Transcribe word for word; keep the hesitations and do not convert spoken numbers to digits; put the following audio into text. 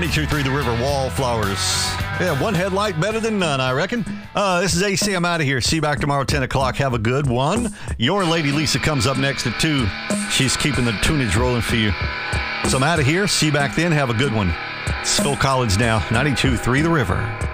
ninety-two three The River, Wallflowers. Yeah, one headlight better than none, I reckon. Uh, this is A C. I'm out of here. See you back tomorrow, ten o'clock. Have a good one. Your Lady Lisa comes up next at two. She's keeping the tunage rolling for you. So I'm out of here. See you back then. Have a good one. It's Phil Collins now, ninety-two three The River.